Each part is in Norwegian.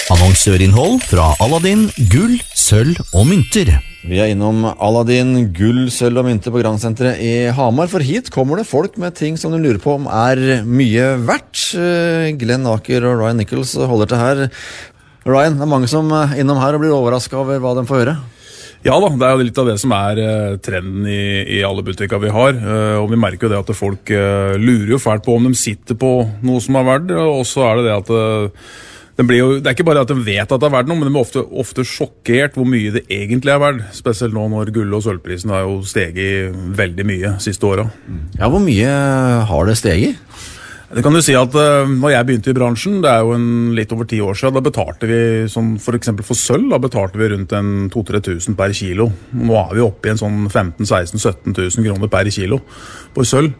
Annonsørinnhold fra Aladdin, gull, sølv og mynter. Vi innom Aladdin, gull, sølv og mynter på Grand-senteret i Hamar, for hit kommer det folk med ting som de lurer på om mye verdt. Glenn Aker og Ryan Nichols holder til her. Ryan, det mange som innom her og blir overrasket over hva de får høre. Ja da, det jo litt av det som trenden i alle butikker vi har, og vi merker jo det at folk lurer jo fælt på om de sitter på noe som verdt, og så det det at det ikke bare at de vet at det verdt noe, men de ofte sjokkert hvor mye det egentlig verdt, spesielt nå når gull- og sølvprisen har jo steget veldig mye siste året. Ja, hvor mye har det steget? Det kan du si at når jeg begynte i bransjen, det jo litt over 10 år siden, da betalte vi, som for eksempel for sølv, da betalte vi rundt 2-3 tusen per kilo. Nå vi oppe i en sånn 15-16-17 tusen kroner per kilo på sølv.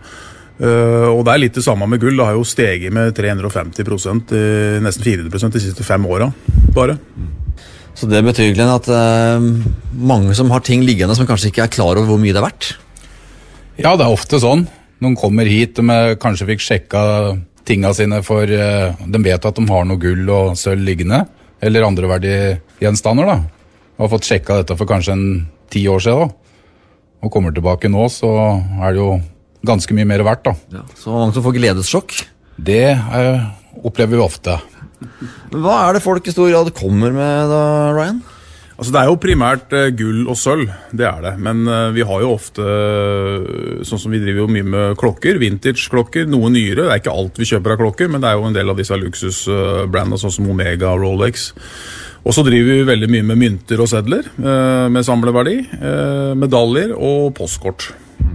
Og det litt det samme med gull, det har jo steget med 350%, nesten 400% de siste 5 årene, bare. Så det betyr egentlig at mange som har ting liggende som kanskje ikke klar over hvor mye det verdt? Ja, det ofte sånn. Noen kommer hit, de kanskje fikk sjekka tingene sine for de vet at de har noe gull og sølv liggende, eller andre verdigjenstander da. Og har fått sjekka dette for kanskje 10 år siden da. Og kommer tilbake nå, så det jo ganske mye mer verdt da. Ja, så mange som får gledessjokk? Det opplever vi ofte. Hva det folk i stor grad kommer med da, Ryan? Altså det jo primært gull og sølv, det det, men vi har jo ofte, sånn som vi driver jo mye med klokker, vintage-klokker, noe nyere, det ikke alt vi kjøper av klokker, men det jo en del av disse luksusbrandene, sånn som Omega og Rolex. Og så driver vi veldig mye med mynter og sedler, med samleverdi, medaljer og postkort.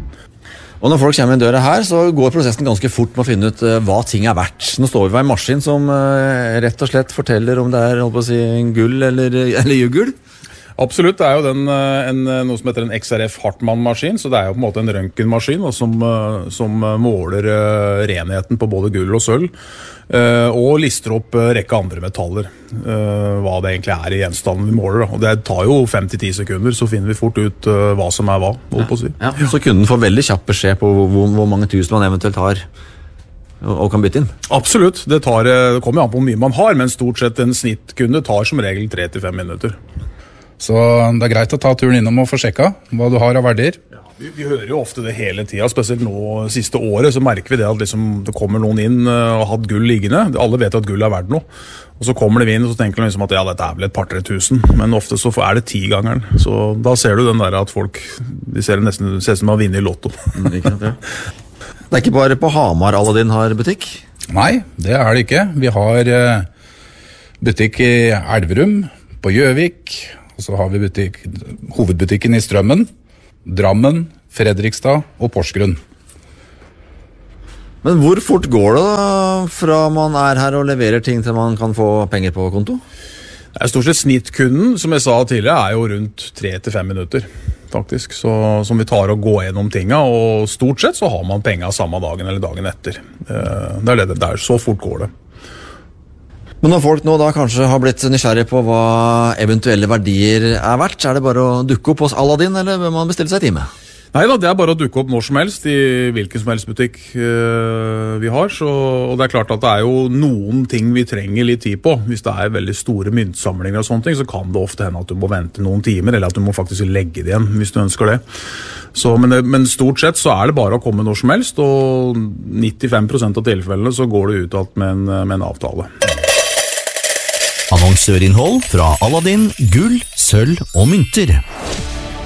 Og når folk kommer inn døra her, så går prosessen ganske fort med å finne ut hva ting verdt. Nå står vi ved en maskin som rett og slett forteller om det holdt på å si, gull eller juggel. Absolutt, det jo noe som heter en XRF Hartmann-maskin, så det jo på en måte en røntgenmaskin som måler renheten på både gull og sølv, og lister opp rekke andre metaller, hva det egentlig i gjenstanden vi måler. Og det tar jo 5-10 sekunder, så finner vi fort ut hva som hva, holdt på å si. Ja, så kunden får veldig kjapp beskjed på hvor mange tusen man eventuelt har og kan bytte inn? Absolutt, det kommer jo an på hvor mye man har, men stort sett en snittkunde tar som regel 3-5 minutter. Så det greit å ta turen innom og få sjekka hva du har av verdier. Ja, vi hører jo ofte det hele tiden, spesielt nå siste året, så merker vi det at liksom, det kommer noen inn og har hatt gull liggende. Alle vet at gull verdt noe. Og så kommer de inn og så tenker de liksom at ja, dette vel et par-tre tusen, men ofte så det 10-gangeren. Så da ser du den der at folk, de ser nesten ser som å vinne i lotto. Det ikke bare på Hamar Aladdin har butikk? Nei, det det ikke. Vi har butikk i Elverum, på Gjøvik, og så har vi hovedbutikken i Strømmen, Drammen, Fredrikstad og Porsgrunn. Men hvor fort går det da, fra man her og leverer ting til man kan få penger på konto? Det stort sett snittkunden, som jeg sa tidligere, jo rundt 3-5 minutter, faktisk. Så som vi tar og går gjennom tingene, og stort sett så har man penger samme dagen eller dagen etter. Det så fort går det. Men når folk nå da kanskje har blitt nysgjerrig på hva eventuelle verdier verdt, det bare å dukke opp hos Aladdin, eller bør man bestille seg time? Nei da, det bare å dukke opp når som helst i hvilken som helst butikk vi har. Og det klart at det jo noen ting vi trenger litt tid på. Hvis det veldig store myntsamlinger og sånne ting, så kan det ofte hende at du må vente noen timer, eller at du må faktisk legge det igjen hvis du ønsker det. Så, men stort sett så det bare å komme når som helst, og 95% av tilfellene så går det ut alt med en avtale. Annonsørinnhold fra Aladdin, gull, sølv og mynter.